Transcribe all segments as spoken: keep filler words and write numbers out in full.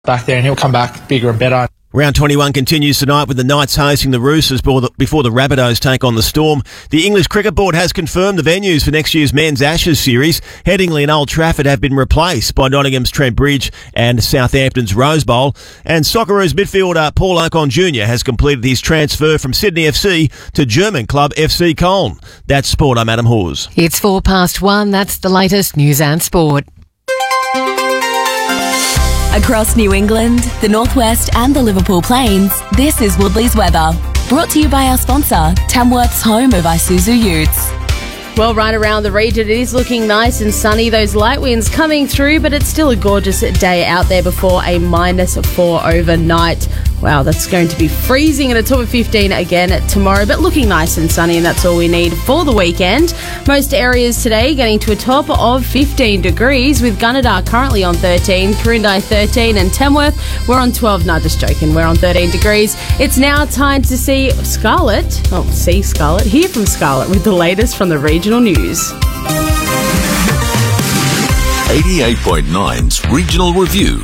back there and he'll come back bigger and better. Round twenty-one continues tonight with the Knights hosting the Roosters before the, before the Rabbitohs take on the Storm. The English Cricket Board has confirmed the venues for next year's Men's Ashes series. Headingley and Old Trafford have been replaced by Nottingham's Trent Bridge and Southampton's Rose Bowl. And Socceroos midfielder Paul Ocon Junior has completed his transfer from Sydney F C to German club F C Köln. That's sport. I'm Adam Hawes. It's four past one. That's the latest news and sport. Across New England, the Northwest and the Liverpool Plains, this is Woodley's weather. Brought to you by our sponsor, Tamworth's home of Isuzu Utes. Well, right around the region, it is looking nice and sunny. Those light winds coming through, but it's still a gorgeous day out there before a minus four overnight. Wow, that's going to be freezing at a top of fifteen again tomorrow, but looking nice and sunny, and that's all we need for the weekend. Most areas today getting to a top of fifteen degrees, with Gunnedah currently on thirteen, Quirindi thirteen, and Tamworth, we're on twelve. No, just joking, we're on thirteen degrees. It's now time to see Scarlett, oh, see Scarlett, hear from Scarlett with the latest from the regional news. eighty-eight point nine's Regional Review.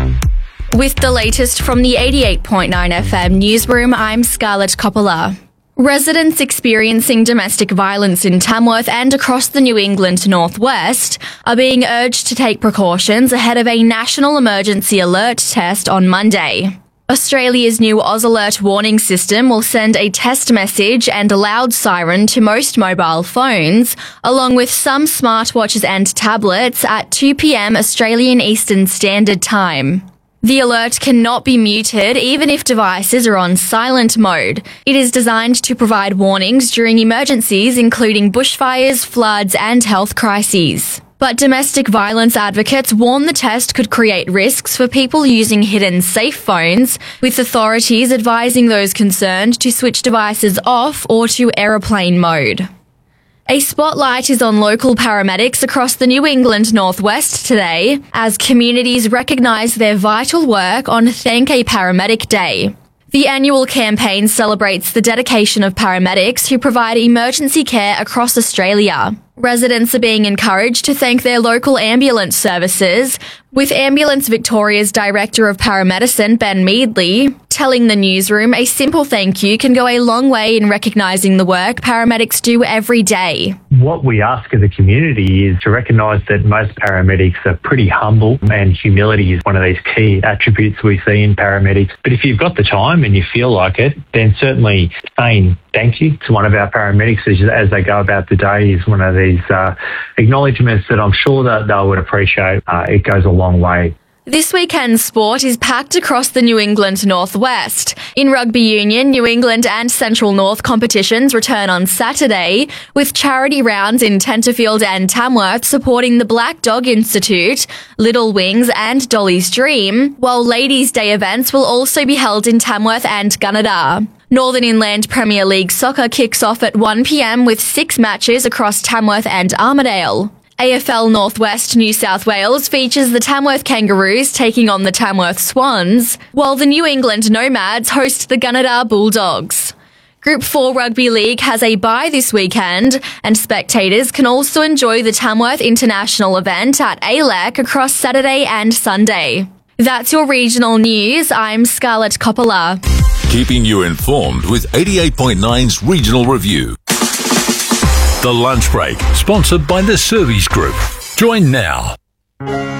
With the latest from the eighty-eight point nine F M newsroom, I'm Scarlett Coppola. Residents experiencing domestic violence in Tamworth and across the New England Northwest are being urged to take precautions ahead of a national emergency alert test on Monday. Australia's new Oz Alert warning system will send a test message and a loud siren to most mobile phones, along with some smartwatches and tablets at two p.m. Australian Eastern Standard Time. The alert cannot be muted even if devices are on silent mode. It is designed to provide warnings during emergencies including bushfires, floods, and health crises. But domestic violence advocates warn the test could create risks for people using hidden safe phones, with authorities advising those concerned to switch devices off or to aeroplane mode. A spotlight is on local paramedics across the New England Northwest today, as communities recognise their vital work on Thank a Paramedic Day. The annual campaign celebrates the dedication of paramedics who provide emergency care across Australia. Residents are being encouraged to thank their local ambulance services, with Ambulance Victoria's Director of Paramedicine, Ben Meadley, telling the newsroom a simple thank you can go a long way in recognising the work paramedics do every day. What we ask of the community is to recognise that most paramedics are pretty humble, and humility is one of these key attributes we see in paramedics. But if you've got the time and you feel like it, then certainly saying thank you to one of our paramedics as, as they go about the day is one of these uh, acknowledgements that I'm sure that they would appreciate. Uh, it goes a long way. This weekend's sport is packed across the New England Northwest. In rugby union, New England and Central North competitions return on Saturday, with charity rounds in Tenterfield and Tamworth supporting the Black Dog Institute, Little Wings and Dolly's Dream, while Ladies' Day events will also be held in Tamworth and Gunnedah. Northern Inland Premier League Soccer kicks off at one p.m. with six matches across Tamworth and Armidale. A F L Northwest New South Wales features the Tamworth Kangaroos taking on the Tamworth Swans, while the New England Nomads host the Gunnedah Bulldogs. Group four Rugby League has a bye this weekend, and spectators can also enjoy the Tamworth International event at A L E C across Saturday and Sunday. That's your regional news. I'm Scarlett Coppola. Keeping you informed with eighty-eight point nine's Regional Review. The Lunch Break, sponsored by the Servies Group. Join now.